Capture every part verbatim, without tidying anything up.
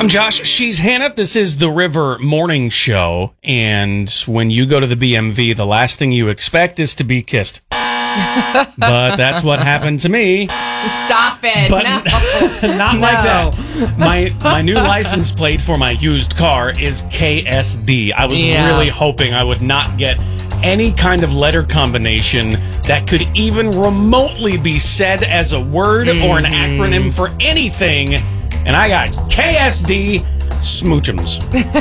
I'm Josh. She's Hannah. This is the River Morning Show. And when you go to the B M V, the last thing you expect is to be kissed. But that's what happened to me. Stop it. But no. not no. like that. My my new license plate for my used car is K S D. I was Yeah. really hoping I would not get any kind of letter combination that could even remotely be said as a word mm-hmm. or an acronym for anything. And I got K S D Smoochums.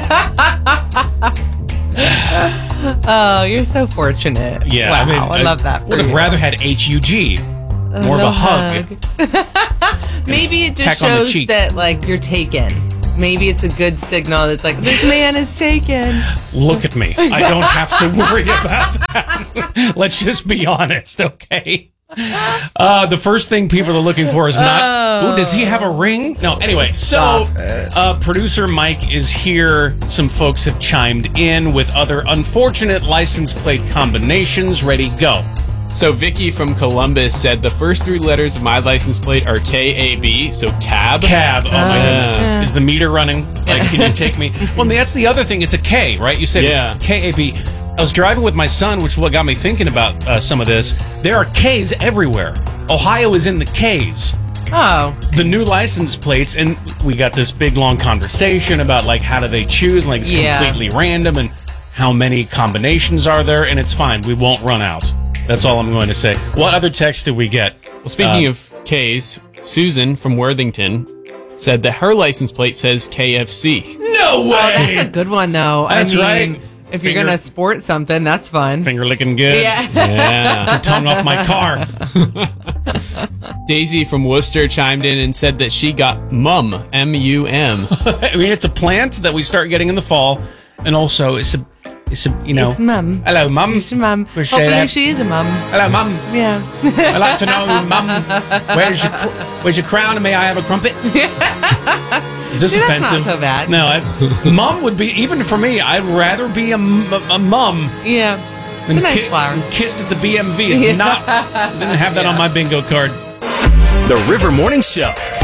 Oh, you're so fortunate. Yeah, wow, I, mean, I love that. Would have you. rather had H U G. More of a hug. hug. Maybe it just Peck on the shows cheek. that, like, you're taken. Maybe it's a good signal that's like, this man is taken. Look at me. I don't have to worry about that. Let's just be honest, okay? Uh, the first thing people are looking for is not, oh, does he have a ring? No, anyway, so uh, producer Mike is here. Some folks have chimed in with other unfortunate license plate combinations. Ready, go. So Vicky from Columbus said the first three letters of my license plate are K A B, so cab. Cab. Oh, my Uh, goodness. Is the meter running? Like, can you take me? Well, that's the other thing. It's a K, right? You said Yeah. it's K A B. I was driving with my son, which is what got me thinking about uh, some of this. There are Ks everywhere. Ohio is in the Ks. Oh. The new license plates, and we got this big, long conversation about, like, how do they choose? Like, it's Yeah. completely random, and how many combinations are there? And it's fine. We won't run out. That's all I'm going to say. What other text did we get? Well, speaking Uh, of Ks, Susan from Worthington said that her license plate says K F C. No way! Oh, that's a good one, though. That's I mean, right. If you're Finger- going to sport something, that's fun. Finger licking good. Yeah. Yeah. Get your tongue off my car. Daisy from Worcester chimed in and said that she got mum, M U M. I mean, it's a plant that we start getting in the fall, and also it's a, it's a, you know. It's mum. Hello, mum. It's a mum. Appreciate Hopefully that. she is a mum. Hello, mum. Yeah. I'd like to know, mum, where's your, cr- where's your crown, and may I have a crumpet? Is this See, that's offensive? not so bad. No, I, mum would be, even for me, I'd rather be a, m- a mum Yeah. It's a than nice ki- flower. than kissed at the B M V. It's Yeah. not, didn't have that on my bingo card. The River Morning Show.